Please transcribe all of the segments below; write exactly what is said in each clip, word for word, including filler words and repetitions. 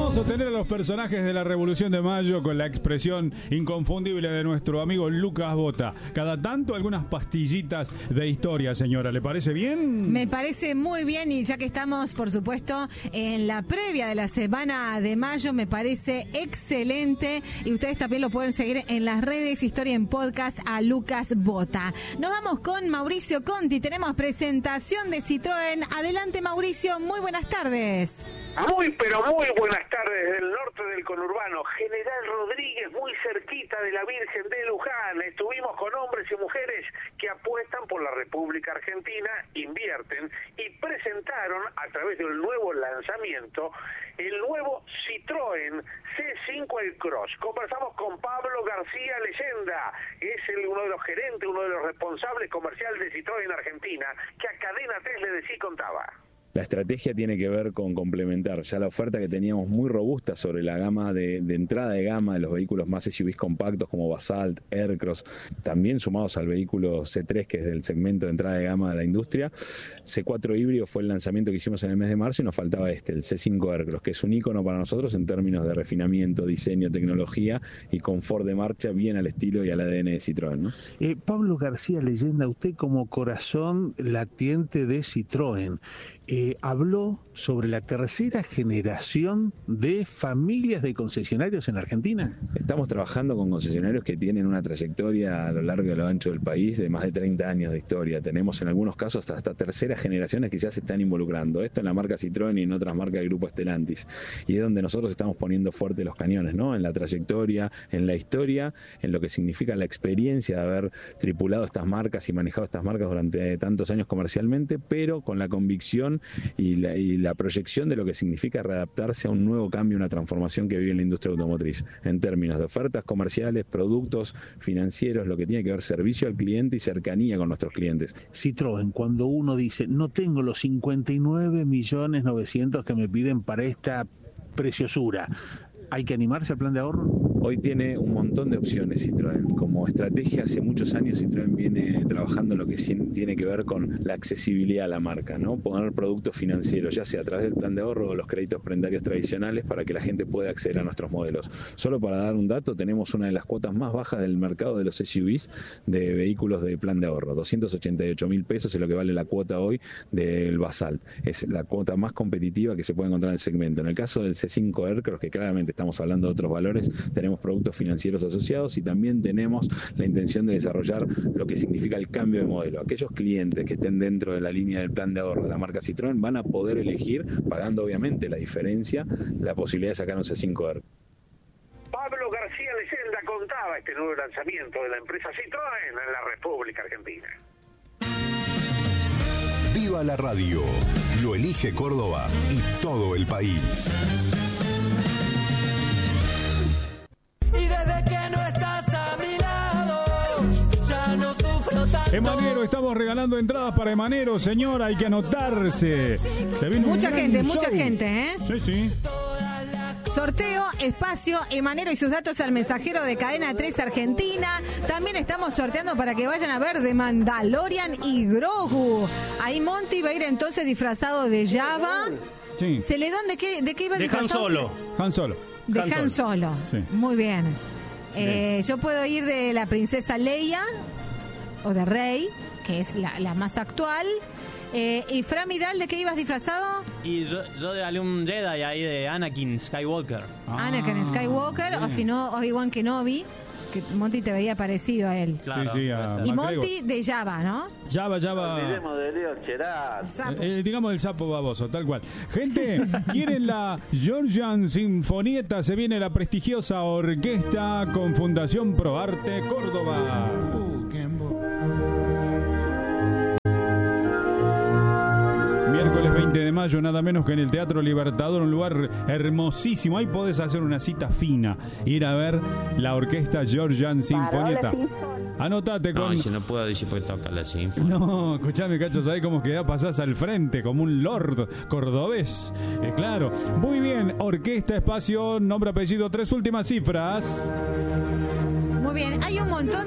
hermoso tener a los personajes de la Revolución de Mayo con la expresión inconfundible de nuestro amigo Lucas Bota. Cada tanto algunas pastillitas de historia, señora. ¿Le parece bien? Me parece muy bien, y ya que estamos, por supuesto, en la previa de la Semana de Mayo, me parece excelente. Y ustedes también lo pueden seguir en las redes, Historia en Podcast, a Lucas Bota. Nos vamos con Mauricio Conti. Tenemos presentación de Citroën. Adelante, Mauricio. Muy buenas tardes. Muy, pero muy buenas tardes del norte del conurbano. General Rodríguez, muy cerquita de la Virgen de Luján. Estuvimos con hombres y mujeres que apuestan por la República Argentina, invierten y presentaron a través del nuevo lanzamiento el nuevo Citroën C cinco Aircross. Conversamos con Pablo García Leyenda, es el, uno de los gerentes, uno de los responsables comerciales de Citroën Argentina, que a Cadena tres le decía y contaba. La estrategia tiene que ver con complementar ya la oferta que teníamos muy robusta sobre la gama de, de entrada de gama de los vehículos más S U Vs compactos como Basalt, Aircross, también sumados al vehículo C tres, que es del segmento de entrada de gama de la industria. C cuatro híbrido fue el lanzamiento que hicimos en el mes de marzo y nos faltaba este, el C cinco Aircross, que es un ícono para nosotros en términos de refinamiento, diseño, tecnología y confort de marcha, bien al estilo y al A D N de Citroën, ¿no? Eh, Pablo García Leyenda, usted como corazón latiente de Citroën, Eh, habló sobre la tercera generación de familias de concesionarios en Argentina. Estamos trabajando con concesionarios que tienen una trayectoria a lo largo y a lo ancho del país de más de treinta años de historia. Tenemos en algunos casos hasta, hasta terceras generaciones que ya se están involucrando. Esto en la marca Citroën y en otras marcas del grupo Stellantis. Y es donde nosotros estamos poniendo fuerte los cañones, ¿no? En la trayectoria, en la historia, en lo que significa la experiencia de haber tripulado estas marcas y manejado estas marcas durante tantos años comercialmente, pero con la convicción y la, y la proyección de lo que significa readaptarse a un nuevo cambio, una transformación que vive en la industria automotriz, en términos de ofertas comerciales, productos financieros, lo que tiene que ver servicio al cliente y cercanía con nuestros clientes. Citroën, cuando uno dice, no tengo los cincuenta y nueve millones novecientos que me piden para esta preciosura, ¿hay que animarse al plan de ahorro? Hoy tiene un montón de opciones Citroën. Como estrategia, hace muchos años Citroën viene trabajando en lo que tiene que ver con la accesibilidad a la marca, ¿no? Poner productos financieros, ya sea a través del plan de ahorro o los créditos prendarios tradicionales, para que la gente pueda acceder a nuestros modelos. Solo para dar un dato, tenemos una de las cuotas más bajas del mercado de los S U Vs de vehículos de plan de ahorro. doscientos ochenta y ocho mil pesos es lo que vale la cuota hoy del Basalt. Es la cuota más competitiva que se puede encontrar en el segmento. En el caso del C cinco Aircross, que claramente estamos hablando de otros valores, tenemos productos financieros asociados y también tenemos la intención de desarrollar lo que significa el cambio de modelo. Aquellos clientes que estén dentro de la línea del plan de ahorro de la marca Citroën van a poder elegir, pagando obviamente la diferencia, la posibilidad de sacar un C cinco R. Pablo García Leyenda contaba este nuevo lanzamiento de la empresa Citroën en la República Argentina. Viva la radio, lo elige Córdoba y todo el país. Y desde que no estás a mi lado, ya no sufro tanto. Emanero, estamos regalando entradas para Emanero, señora, hay que anotarse. Se viene mucha gente, show. mucha gente, ¿eh? Sí, sí. Sorteo, espacio, Emanero y sus datos al mensajero de Cadena tres Argentina. También estamos sorteando para que vayan a ver The Mandalorian y Grogu. Ahí Monty va a ir entonces disfrazado de Java. Sí. Celedón, ¿de qué, de qué iba De disfrazado? Han Solo. Han Solo. De Han Han Solo. Sí. Muy bien. Eh, yo puedo ir de la princesa Leia o de Rey, que es la, la más actual. Eh, ¿Y Fran Vidal, de qué ibas disfrazado? Y yo, yo de algún Jedi ahí de Anakin Skywalker. Ah, Anakin Skywalker, bien. o si no, Obi-Wan Kenobi, que Monty te veía parecido a él. Claro, Sí, sí, a- puede ser. Y MacGregor. Monty de Java, ¿no? Java, Java. de Leo Cherad. Sapo. Eh, eh, digamos el sapo baboso, tal cual. Gente, ¿quieren la Georgian Sinfonieta? Se viene la prestigiosa orquesta con Fundación ProArte Córdoba. Miércoles veinte de mayo, nada menos que en el Teatro Libertador, un lugar hermosísimo. Ahí podés hacer una cita fina, ir a ver la orquesta Georgian Sinfonieta. Anotate con... No, si no puedo decir porque toca la sinfonía. No, escuchame, Cacho, ¿sabés cómo quedás? Pasás al frente como un lord cordobés. Eh, claro. Muy bien, orquesta, espacio, nombre, apellido, tres últimas cifras. Muy bien, hay un montón de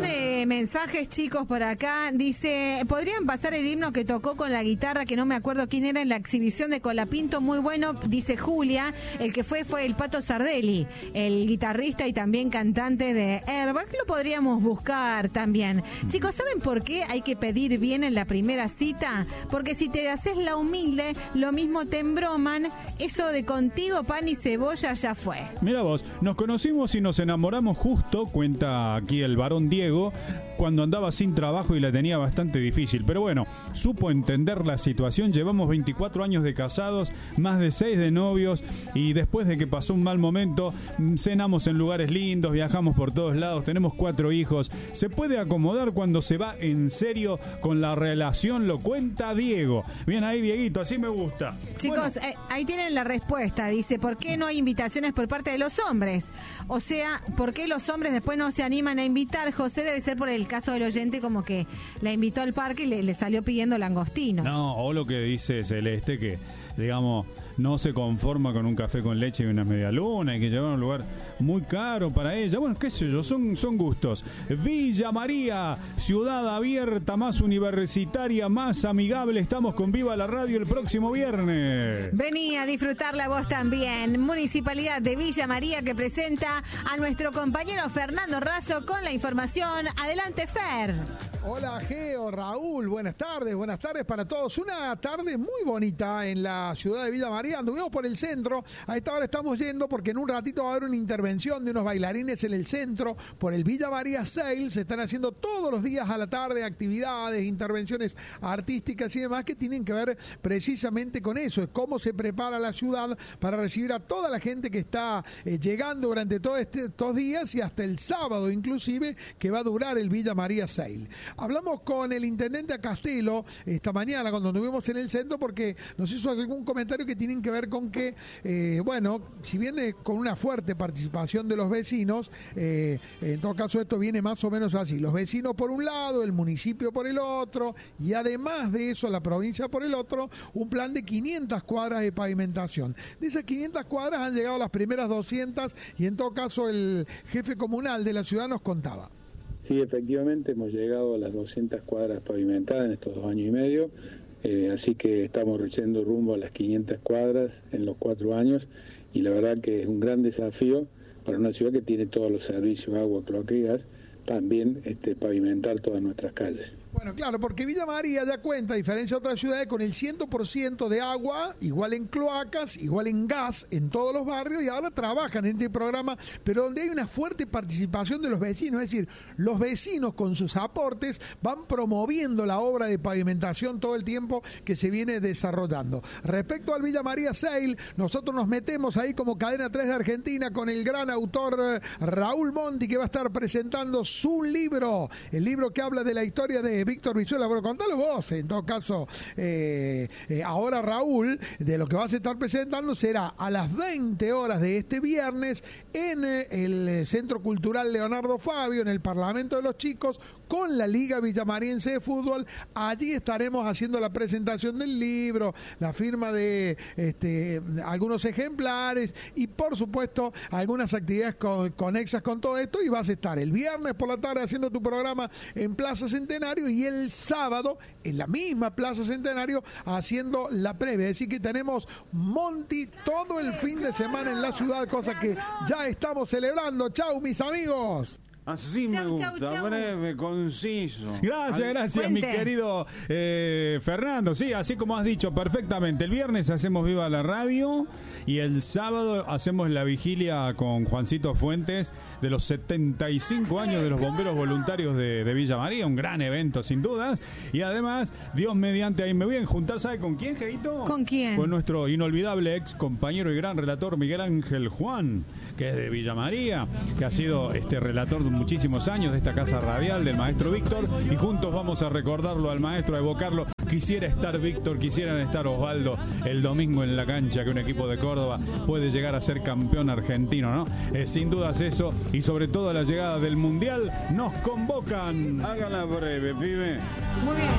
Eh, mensajes, chicos, por acá. Dice, ¿podrían pasar el himno que tocó con la guitarra, que no me acuerdo quién era, en la exhibición de Colapinto? Muy bueno, dice Julia. El que fue fue el Pato Sardelli, el guitarrista y también cantante de Airbag. Lo podríamos buscar también. Chicos, ¿saben por qué hay que pedir bien en la primera cita? Porque si te haces la humilde, lo mismo te embroman. Eso de contigo, pan y cebolla, ya fue. Mira vos, nos conocimos y nos enamoramos justo, cuenta aquí el varón Diego, cuando andaba sin trabajo y la tenía bastante difícil. Pero bueno, supo entender la situación. Llevamos veinticuatro años de casados, más de seis de novios, y después de que pasó un mal momento, cenamos en lugares lindos, viajamos por todos lados, tenemos cuatro hijos. Se puede acomodar cuando se va en serio con la relación, lo cuenta Diego. Bien ahí, Dieguito, así me gusta. Chicos, bueno, eh, ahí tienen la respuesta. Dice, ¿por qué no hay invitaciones por parte de los hombres? O sea, ¿por qué los hombres después no se animan a invitar? José, debe ser por el caso del oyente, como que la invitó al parque y le, le salió pidiendo langostino. No, o lo que dice Celeste, que digamos, no se conforma con un café con leche y una medialuna, hay que llevar a un lugar muy caro para ella. Bueno, qué sé yo, son, son gustos. Villa María, ciudad abierta, más universitaria, más amigable. Estamos con Viva la Radio el próximo viernes. Vení a disfrutarla vos también. Municipalidad de Villa María, que presenta a nuestro compañero Fernando Razo con la información. Adelante, Fer. Hola, Geo, Raúl, buenas tardes, buenas tardes para todos. Una tarde muy bonita en la ciudad de Villa María. Anduvimos por el centro, a esta hora estamos yendo porque en un ratito va a haber una intervención de unos bailarines en el centro por el Villa María Sale. Se están haciendo todos los días a la tarde actividades, intervenciones artísticas y demás que tienen que ver precisamente con eso, es cómo se prepara la ciudad para recibir a toda la gente que está eh, llegando durante todos este, estos días y hasta el sábado inclusive, que va a durar el Villa María Sale. Hablamos con el intendente Castelo esta mañana cuando estuvimos en el centro porque nos hizo algún comentario que tienen que ver con que, eh, bueno, si viene con una fuerte participación de los vecinos, eh, en todo caso esto viene más o menos así, los vecinos por un lado, el municipio por el otro y además de eso la provincia por el otro, un plan de quinientas cuadras de pavimentación. De esas quinientas cuadras han llegado las primeras doscientas y en todo caso el jefe comunal de la ciudad nos contaba. Sí, efectivamente hemos llegado a las doscientas cuadras pavimentadas en estos dos años y medio, eh, así que estamos yendo rumbo a las quinientas cuadras en los cuatro años y la verdad que es un gran desafío para una ciudad que tiene todos los servicios, agua, cloaca y gas, también este, pavimentar todas nuestras calles. Bueno, claro, porque Villa María ya cuenta, a diferencia de otras ciudades, con el cien por ciento de agua, igual en cloacas, igual en gas, en todos los barrios, y ahora trabajan en este programa, pero donde hay una fuerte participación de los vecinos, es decir, los vecinos con sus aportes van promoviendo la obra de pavimentación todo el tiempo que se viene desarrollando. Respecto al Villa María Sale, nosotros nos metemos ahí como Cadena tres de Argentina con el gran autor Raúl Monti, que va a estar presentando su libro, el libro que habla de la historia de Víctor Brizuela. Bueno, contalo vos, en todo caso, eh, eh, ahora Raúl, de lo que vas a estar presentando será a las veinte horas de este viernes en eh, el Centro Cultural Leonardo Fabio, en el Parlamento de los Chicos, con la Liga Villamariense de Fútbol. Allí estaremos haciendo la presentación del libro, la firma de este, algunos ejemplares y, por supuesto, algunas actividades con, conexas con todo esto. Y vas a estar el viernes por la tarde haciendo tu programa en Plaza Centenario y el sábado en la misma Plaza Centenario haciendo la previa. Es decir que tenemos Monti todo el fin de semana en la ciudad, cosa que ya estamos celebrando. Chau, mis amigos. Así chau, me gusta, chau, chau. Breve, conciso. Gracias, gracias, Cuente. mi querido eh, Fernando. Sí, así como has dicho perfectamente. El viernes hacemos Viva la Radio y el sábado hacemos la vigilia con Juancito Fuentes de los setenta y cinco años de los bomberos voluntarios de, de Villa María. Un gran evento, sin dudas. Y además, Dios mediante, ahí me voy a juntar, ¿sabe con quién, Jeito? ¿Con quién? Con nuestro inolvidable ex compañero y gran relator Miguel Ángel Juan, que es de Villa María, que ha sido este relator de muchísimos años de esta casa radial del maestro Víctor, y juntos vamos a recordarlo al maestro, a evocarlo. Quisiera estar Víctor, quisieran estar Osvaldo el domingo en la cancha, que un equipo de Córdoba puede llegar a ser campeón argentino, ¿no? Eh, sin dudas eso, y sobre todo la llegada del Mundial, nos convocan. Hágala breve, pibe. Muy bien.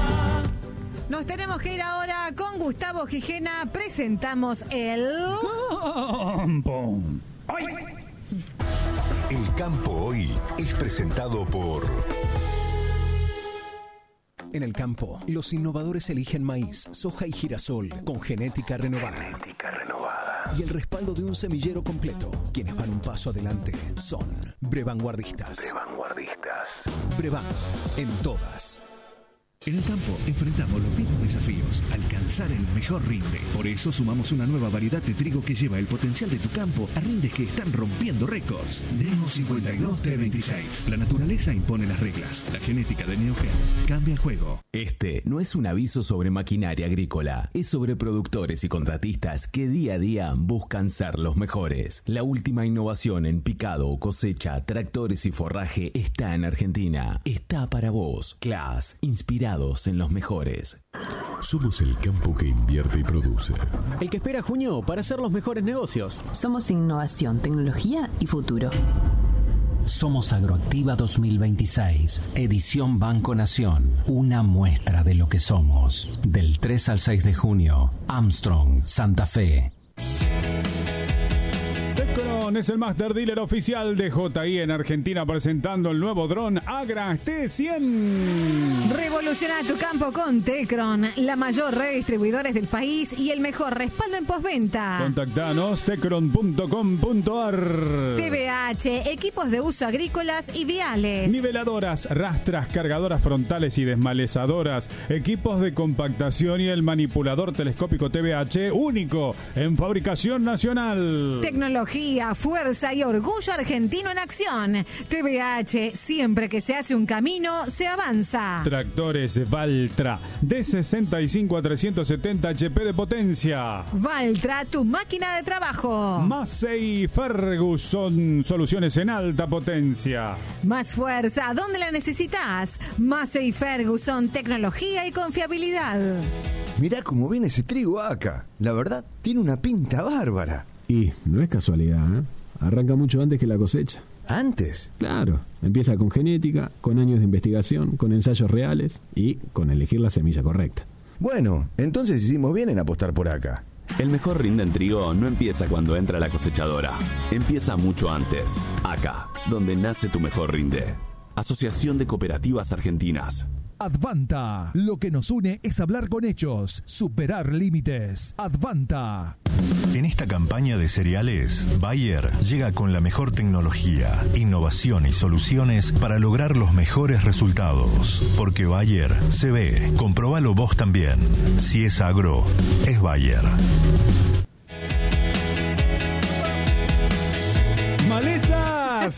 Nos tenemos que ir ahora con Gustavo Gijena. Presentamos el... Campo. El Campo Hoy es presentado por En el campo, los innovadores eligen maíz, soja y girasol con genética renovada. Genética renovada. Y el respaldo de un semillero completo. Quienes van un paso adelante son Brevanguardistas. Brevanguardistas. Brevan, en todas. En el campo enfrentamos los mismos desafíos, alcanzar el mejor rinde. Por eso sumamos una nueva variedad de trigo que lleva el potencial de tu campo a rindes que están rompiendo récords. Neo cincuenta y dos T veintiséis. La naturaleza impone las reglas. La genética de Neogen cambia el juego. Este no es un aviso sobre maquinaria agrícola, es sobre productores y contratistas que día a día buscan ser los mejores. La última innovación en picado, cosecha, tractores y forraje está en Argentina. Está para vos. Claas, inspirado en los mejores. Somos el campo que invierte y produce. El que espera junio para hacer los mejores negocios. Somos innovación, tecnología y futuro. Somos Agroactiva dos mil veintiséis, edición Banco Nación, una muestra de lo que somos. Del tres al seis de junio, Armstrong, Santa Fe. Tecron es el Master Dealer oficial de J I en Argentina, presentando el nuevo dron Agra T cien. Revoluciona tu campo con Tecron, la mayor red de distribuidores del país y el mejor respaldo en postventa. Contactanos tecron punto com punto ar. T V H, equipos de uso agrícolas y viales. Niveladoras, rastras, cargadoras frontales y desmalezadoras, equipos de compactación y el manipulador telescópico T V H, único en fabricación nacional. Tecnología, fuerza y orgullo argentino en acción. T V H, siempre que se hace un camino, se avanza. Tractores Valtra, de sesenta y cinco a trescientos setenta H P de potencia. Valtra, tu máquina de trabajo. Massey Ferguson, soluciones en alta potencia. Más fuerza, ¿dónde la necesitas? Massey Ferguson, tecnología y confiabilidad. Mirá cómo viene ese trigo acá. La verdad, tiene una pinta bárbara. Y no es casualidad, ¿eh? Arranca mucho antes que la cosecha. ¿Antes? Claro, empieza con genética, con años de investigación, con ensayos reales y con elegir la semilla correcta. Bueno, entonces hicimos bien en apostar por acá. El mejor rinde en trigo no empieza cuando entra la cosechadora. Empieza mucho antes. Acá, donde nace tu mejor rinde. Asociación de Cooperativas Argentinas. Advanta. Lo que nos une es hablar con hechos, superar límites. Advanta. En esta campaña de cereales, Bayer llega con la mejor tecnología, innovación y soluciones para lograr los mejores resultados. Porque Bayer se ve. Comprobalo vos también. Si es agro, es Bayer. ¡Malezas!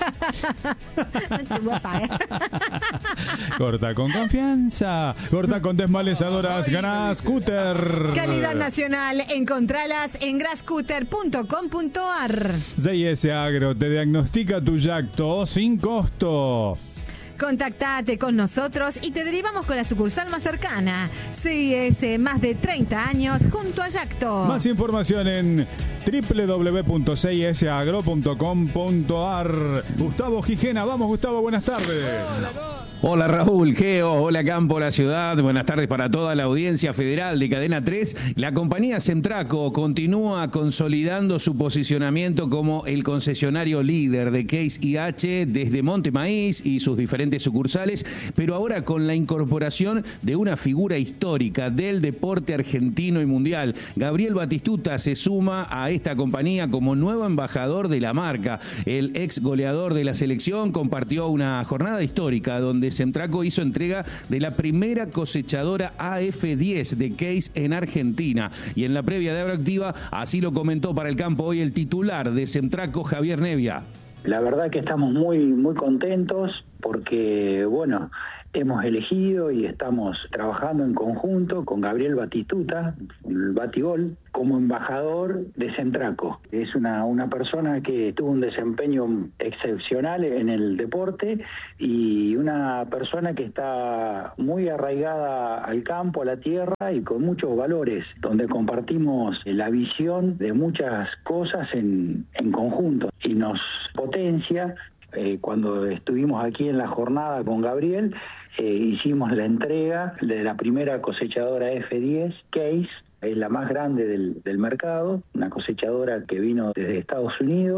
Corta con confianza. Corta con desmalezadoras Grass Cutter. Calidad nacional. Encontralas en grass cutter punto com punto ar. C I S Agro te diagnostica tu yacto sin costo. Contactate con nosotros y te derivamos con la sucursal más cercana. C I S, más de treinta años junto a Yacto. Más información en doble u doble u doble u punto c i s agro punto com punto ar. Gustavo Gijena, vamos Gustavo, buenas tardes. Hola Raúl, Geo, hola Campo, la ciudad, buenas tardes para toda la audiencia federal de Cadena tres. La compañía Semtraco continúa consolidando su posicionamiento como el concesionario líder de Case I H desde Monte Maíz y sus diferentes sucursales, pero ahora con la incorporación de una figura histórica del deporte argentino y mundial. Gabriel Batistuta se suma a esta compañía como nuevo embajador de la marca. El ex goleador de la selección compartió una jornada histórica donde Semtraco hizo entrega de la primera cosechadora A F diez de Case en Argentina. Y en la previa de Agroactiva, así lo comentó para el campo hoy el titular de Semtraco, Javier Nevia. La verdad que estamos muy, muy contentos porque, bueno, hemos elegido y estamos trabajando en conjunto con Gabriel Batistuta, el Batigol, como embajador de Semtraco. Es una, una persona que tuvo un desempeño excepcional en el deporte y una persona que está muy arraigada al campo, a la tierra y con muchos valores, donde compartimos la visión de muchas cosas en, en conjunto y nos potencia. Eh, cuando estuvimos aquí en la jornada con Gabriel, eh, hicimos la entrega de la primera cosechadora F diez, Case, es la más grande del, del mercado, una cosechadora que vino desde Estados Unidos,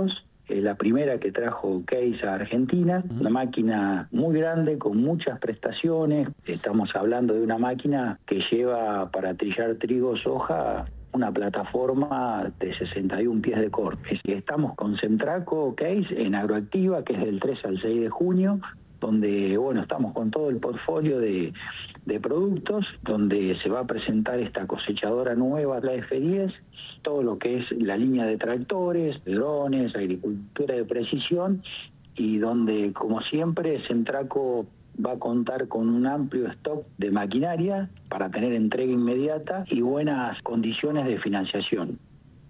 eh, la primera que trajo Case a Argentina, una máquina muy grande con muchas prestaciones. Estamos hablando de una máquina que lleva para trillar trigo, soja, una plataforma de sesenta y un pies de corte. Estamos con Semtraco Case en Agroactiva, que es del tres al seis de junio, donde bueno estamos con todo el portfolio de, de productos, donde se va a presentar esta cosechadora nueva, la F diez, todo lo que es la línea de tractores, drones, agricultura de precisión, y donde, como siempre, Semtraco va a contar con un amplio stock de maquinaria para tener entrega inmediata y buenas condiciones de financiación.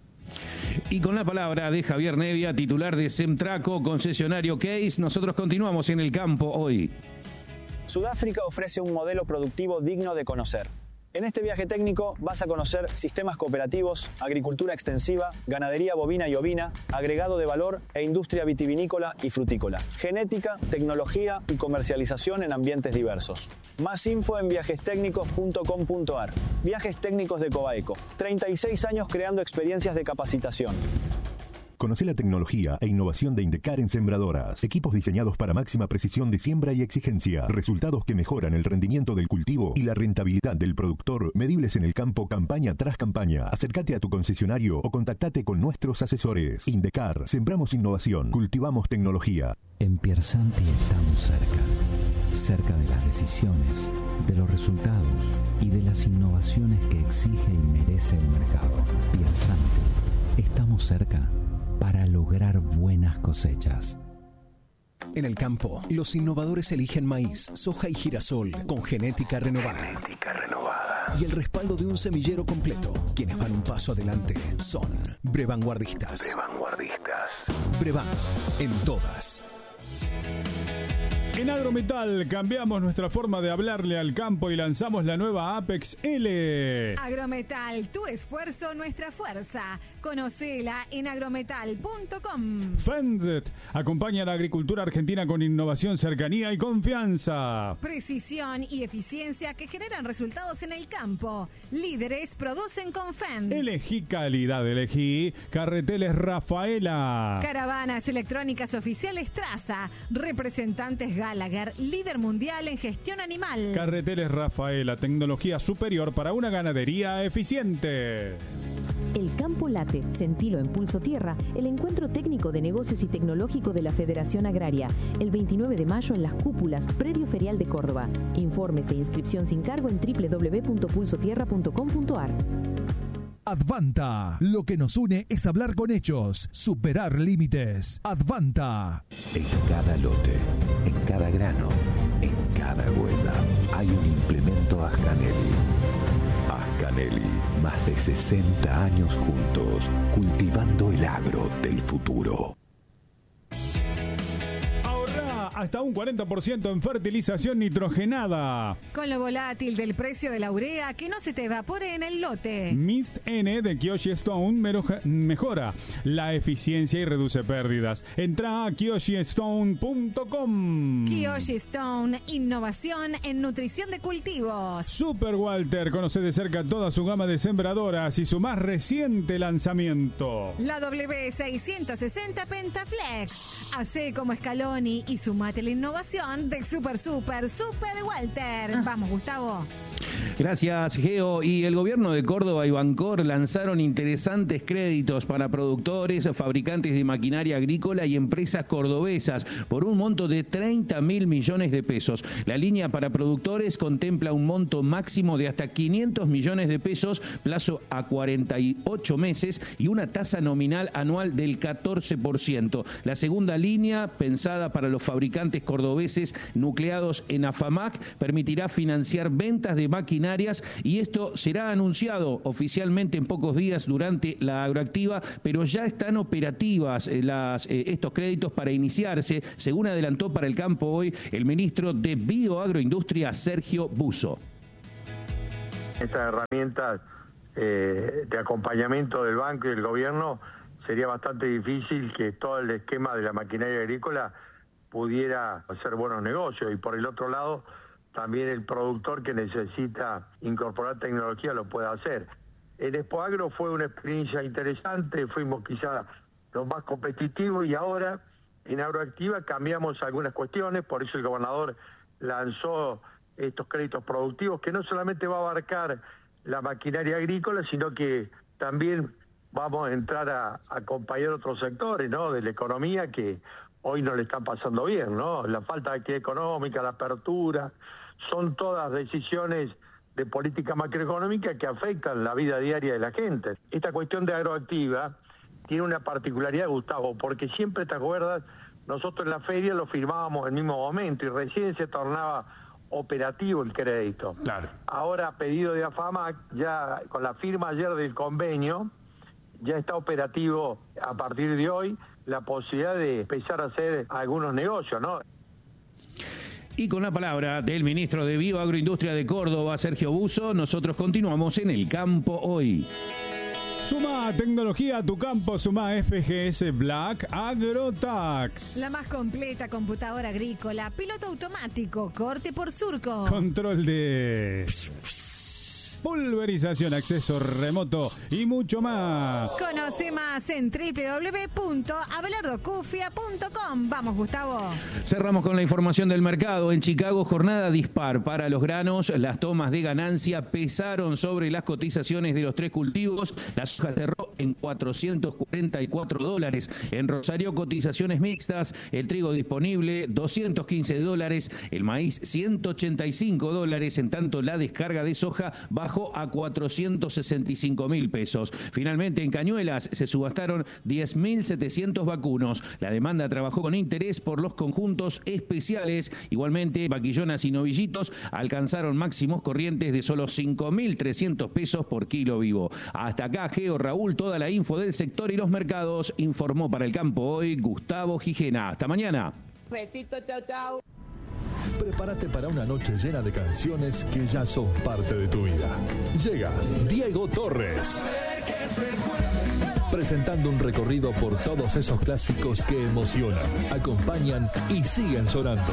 Y con la palabra de Javier Nevia, titular de Semtraco, concesionario Case, nosotros continuamos en el campo hoy. Sudáfrica ofrece un modelo productivo digno de conocer. En este viaje técnico vas a conocer sistemas cooperativos, agricultura extensiva, ganadería bovina y ovina, agregado de valor e industria vitivinícola y frutícola, genética, tecnología y comercialización en ambientes diversos. Más info en viajes técnicos punto com punto a r. Viajes Técnicos de Cobaeco. treinta y seis años creando experiencias de capacitación. Conoce la tecnología e innovación de Indecar en sembradoras. Equipos diseñados para máxima precisión de siembra y exigencia. Resultados que mejoran el rendimiento del cultivo y la rentabilidad del productor, medibles en el campo campaña tras campaña. Acércate a tu concesionario o contactate con nuestros asesores. Indecar, sembramos innovación, cultivamos tecnología. En Piersanti estamos cerca. Cerca de las decisiones, de los resultados y de las innovaciones que exige y merece el mercado. Piersanti, estamos cerca para lograr buenas cosechas. En el campo, los innovadores eligen maíz, soja y girasol con genética renovada. Genética renovada. Y el respaldo de un semillero completo. Quienes van un paso adelante son Brevanguardistas. Brevanguardistas. Brevan, en todas. En Agrometal cambiamos nuestra forma de hablarle al campo y lanzamos la nueva Apex L. Agrometal, tu esfuerzo, nuestra fuerza. Conocela en agrometal punto com. Fendt acompaña a la agricultura argentina con innovación, cercanía y confianza. Precisión y eficiencia que generan resultados en el campo. Líderes producen con Fendt. Elegí calidad, elegí Carreteles Rafaela. Caravanas electrónicas oficiales Traza. Representantes Gallagher, líder mundial en gestión animal. Carreteles Rafaela, tecnología superior para una ganadería eficiente. El Campo Late, sentilo en Pulso Tierra, el encuentro técnico de negocios y tecnológico de la Federación Agraria, el veintinueve de mayo en Las Cúpulas, Predio Ferial de Córdoba. Informes e inscripción sin cargo en doble u doble u doble u punto pulso tierra punto com punto a r. Advanta. Lo que nos une es hablar con hechos, superar límites. Advanta. En cada lote, en cada grano, en cada huella, hay un implemento Ascanelli. Ascanelli, más de sesenta años juntos, cultivando el agro del futuro. Hasta un cuarenta por ciento en fertilización nitrogenada. Con lo volátil del precio de la urea, que no se te evapore en el lote. Mist N de Kyoshi Stone mejora la eficiencia y reduce pérdidas. Entra a kyoshi stone punto com. Kyoshi Stone, innovación en nutrición de cultivos. Super Walter, conoce de cerca toda su gama de sembradoras y su más reciente lanzamiento. La W seiscientos sesenta Pentaflex. Hacé como Scaloni y sumate la innovación de Super Super Super Walter. Vamos, Gustavo. Gracias, Geo. Y el gobierno de Córdoba y Bancor lanzaron interesantes créditos para productores, fabricantes de maquinaria agrícola y empresas cordobesas por un monto de treinta mil millones de pesos. La línea para productores contempla un monto máximo de hasta quinientos millones de pesos, plazo a cuarenta y ocho meses y una tasa nominal anual del catorce por ciento. La segunda línea, pensada para los fabricantes cordobeses nucleados en AFAMAC, permitirá financiar ventas de maquinaria y esto será anunciado oficialmente en pocos días durante la Agroactiva, pero ya están operativas eh, las, eh, estos créditos para iniciarse, según adelantó para el campo hoy el ministro de Bioagroindustria, Sergio Busso. Estas herramientas eh, de acompañamiento del banco y del gobierno, sería bastante difícil que todo el esquema de la maquinaria agrícola pudiera hacer buenos negocios, y por el otro lado también el productor que necesita incorporar tecnología lo puede hacer. En Expoagro fue una experiencia interesante, fuimos quizá lo más competitivo, y ahora en Agroactiva cambiamos algunas cuestiones, por eso el gobernador lanzó estos créditos productivos que no solamente va a abarcar la maquinaria agrícola, sino que también vamos a entrar a, a acompañar otros sectores, ¿no?, de la economía que hoy no le están pasando bien, ¿no? La falta de actividad económica, la apertura, son todas decisiones de política macroeconómica que afectan la vida diaria de la gente. Esta cuestión de Agroactiva tiene una particularidad, Gustavo, porque siempre, te acuerdas, nosotros en la feria lo firmábamos en el mismo momento y recién se tornaba operativo el crédito. Claro. Ahora, a pedido de AFAMAC, ya con la firma ayer del convenio, ya está operativo a partir de hoy la posibilidad de empezar a hacer algunos negocios, ¿no? Y con la palabra del ministro de Bioagroindustria de Córdoba, Sergio Buso, nosotros continuamos en El Campo Hoy. Suma tecnología a tu campo, suma F G S Black AgroTax. La más completa computadora agrícola, piloto automático, corte por surco. Control de pulverización, acceso remoto y mucho más. Conoce más en doble u doble u doble u punto abelardo cufia punto com. Vamos, Gustavo. Cerramos con la información del mercado. En Chicago, jornada dispar para los granos. Las tomas de ganancia pesaron sobre las cotizaciones de los tres cultivos. La soja cerró en cuatrocientos cuarenta y cuatro dólares. En Rosario, cotizaciones mixtas. El trigo disponible, doscientos quince dólares. El maíz, ciento ochenta y cinco dólares. En tanto, la descarga de soja bajó a cuatrocientos sesenta y cinco mil pesos. Finalmente, en Cañuelas se subastaron diez mil setecientos vacunos. La demanda trabajó con interés por los conjuntos especiales. Igualmente, vaquillonas y novillitos alcanzaron máximos corrientes de solo cinco mil trescientos pesos por kilo vivo. Hasta acá, Geo, Raúl, toda la info del sector y los mercados. Informó para El Campo Hoy Gustavo Gijena. Hasta mañana. Besito, chau, chau. Prepárate para una noche llena de canciones que ya son parte de tu vida. Llega Diego Torres, presentando un recorrido por todos esos clásicos que emocionan, acompañan y siguen sonando.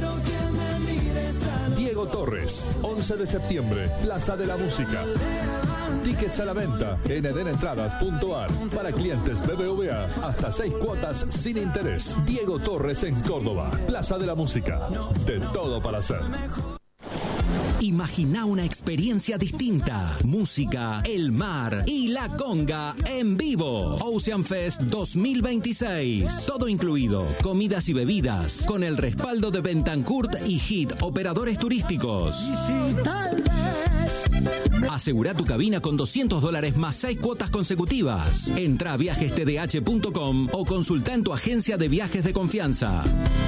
Diego Torres, once de septiembre, Plaza de la Música. Tickets a la venta en eden entradas punto a r. Para clientes B B V A, hasta seis cuotas sin interés. Diego Torres en Córdoba, Plaza de la Música. De todo para hacer. Imagina una experiencia distinta. Música, el mar y la conga en vivo. Ocean Fest dos mil veintiséis. Todo incluido. Comidas y bebidas. Con el respaldo de Bentancourt y Hit Operadores Turísticos. Asegura tu cabina con doscientos dólares más seis cuotas consecutivas. Entra a viajes t d h punto com o consulta en tu agencia de viajes de confianza.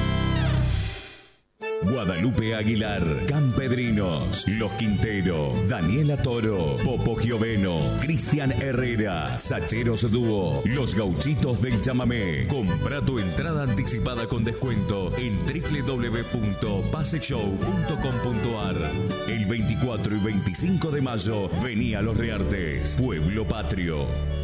Guadalupe Aguilar, Campedrinos, Los Quintero, Daniela Toro, Popo Gioveno, Cristian Herrera, Sacheros Dúo, Los Gauchitos del Chamamé. Compra tu entrada anticipada con descuento en doble u doble u doble u punto pase show punto com punto a r. El veinticuatro y veinticinco de mayo, vení a Los Reartes, Pueblo Patrio.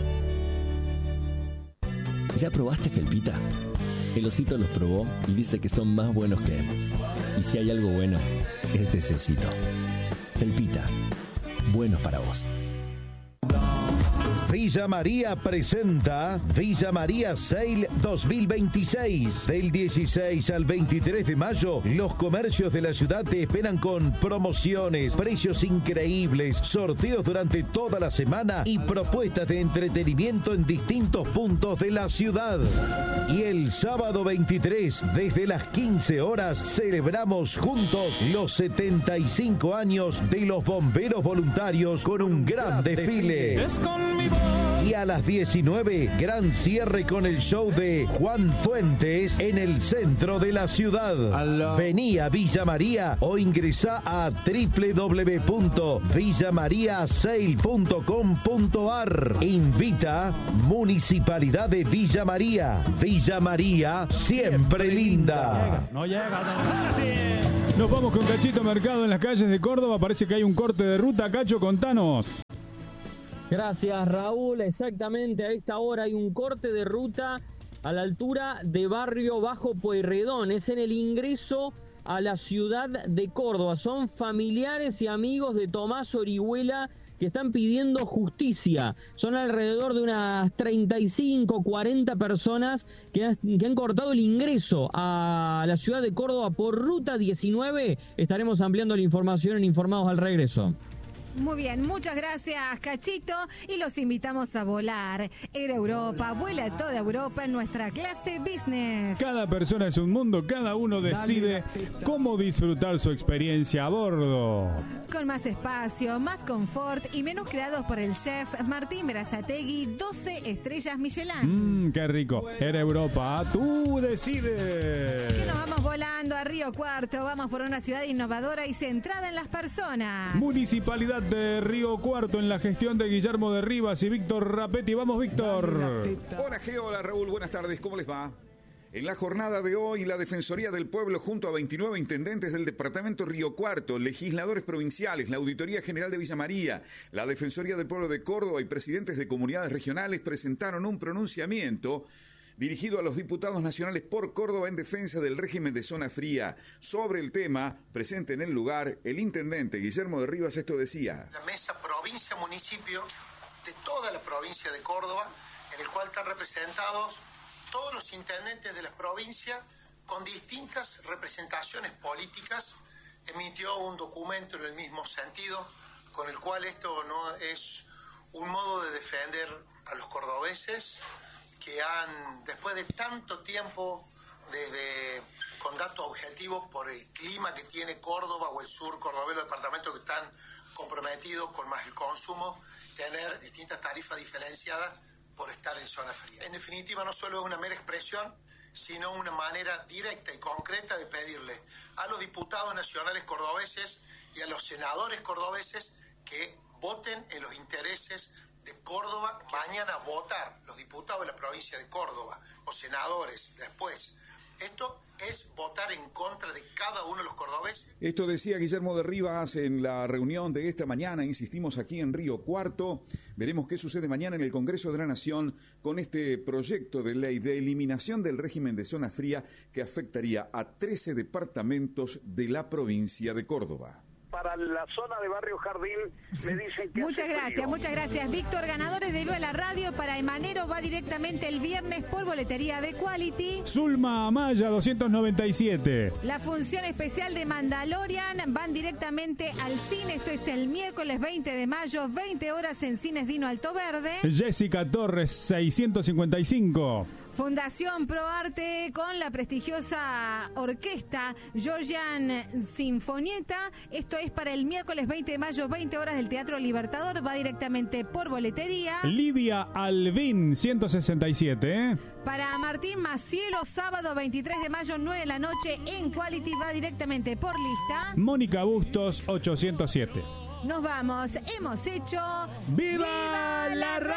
¿Ya probaste Felpita? El osito los probó y dice que son más buenos que él. Y si hay algo bueno, es ese osito. Felpita, buenos para vos. Villa María presenta Villa María Sale dos mil veintiséis. Del dieciséis al veintitrés de mayo, los comercios de la ciudad te esperan con promociones, precios increíbles, sorteos durante toda la semana y propuestas de entretenimiento en distintos puntos de la ciudad. Y el sábado veintitrés, desde las quince horas, celebramos juntos los setenta y cinco años de los bomberos voluntarios con un gran desfile. Es con mi voz. Y a las diecinueve, gran cierre con el show de Juan Fuentes en el centro de la ciudad. Vení a Villa María o ingresá a doble u doble u doble u punto villa maría sale punto com punto a r. Invita Municipalidad de Villa María. Villa María, siempre linda. No llega, no. Nos vamos con Cachito Mercado en las calles de Córdoba. Parece que hay un corte de ruta. Cacho, contanos. Gracias, Raúl. Exactamente, a esta hora hay un corte de ruta a la altura de Barrio Bajo Pueyrredón. Es en el ingreso a la ciudad de Córdoba. Son familiares y amigos de Tomás Orihuela que están pidiendo justicia. Son alrededor de unas treinta y cinco, cuarenta personas que han, que han cortado el ingreso a la ciudad de Córdoba por ruta diecinueve. Estaremos ampliando la información en Informados al Regreso. Muy bien, muchas gracias, Cachito, y los invitamos a volar. Air Europa, vuela a toda Europa en nuestra clase business. Cada persona es un mundo, cada uno decide cómo disfrutar su experiencia a bordo. Con más espacio, más confort y menús creados por el chef Martín Berazategui, doce estrellas Michelin. Mmm, qué rico. Air Europa, tú decides. Que nos vamos volando a Río Cuarto, vamos por una ciudad innovadora y centrada en las personas. Municipalidad de Río Cuarto en la gestión de Guillermo de Rivas y Víctor Rapetti. Vamos, Víctor. Hola, Geo, hola, Raúl, buenas tardes, ¿cómo les va? En la jornada de hoy, la Defensoría del Pueblo, junto a veintinueve intendentes del departamento Río Cuarto, legisladores provinciales, la Auditoría General de Villa María, la Defensoría del Pueblo de Córdoba y presidentes de comunidades regionales presentaron un pronunciamiento dirigido a los diputados nacionales por Córdoba en defensa del régimen de zona fría. Sobre el tema, presente en el lugar, el intendente Guillermo de Rivas esto decía. La mesa provincia-municipio de toda la provincia de Córdoba, en el cual están representados todos los intendentes de la provincia con distintas representaciones políticas, emitió un documento en el mismo sentido, con el cual esto no es un modo de defender a los cordobeses, que han, después de tanto tiempo, desde con datos objetivos por el clima que tiene Córdoba o el sur cordobés, los departamentos que están comprometidos con más el consumo, tener distintas tarifas diferenciadas por estar en zona fría. En definitiva, no solo es una mera expresión, sino una manera directa y concreta de pedirle a los diputados nacionales cordobeses y a los senadores cordobeses que voten en los intereses de Córdoba, mañana votar los diputados de la provincia de Córdoba, los senadores, después. Esto es votar en contra de cada uno de los cordobeses. Esto decía Guillermo de Rivas en la reunión de esta mañana, insistimos aquí en Río Cuarto. Veremos qué sucede mañana en el Congreso de la Nación con este proyecto de ley de eliminación del régimen de zona fría que afectaría a trece departamentos de la provincia de Córdoba. Para la zona de Barrio Jardín me dicen que muchas gracias, frío. muchas gracias, Víctor. Ganadores de Viva la Radio para Emanero va directamente el viernes por boletería de Quality. Zulma Amaya doscientos noventa y siete. La función especial de Mandalorian van directamente al cine. Esto es el miércoles veinte de mayo, veinte horas en Cines Dino Alto Verde. Jessica Torres seiscientos cincuenta y cinco. Fundación Pro Arte con la prestigiosa orquesta Georgian Sinfonietta. Esto es para el miércoles veinte de mayo, veinte horas del Teatro Libertador. Va directamente por boletería. Livia Alvin, ciento sesenta y siete. ¿eh? Para Martín Macielo, sábado veintitrés de mayo, nueve de la noche en Quality. Va directamente por lista. Mónica Bustos, ochocientos siete. Nos vamos. Hemos hecho... ¡Viva, ¡Viva la Radio!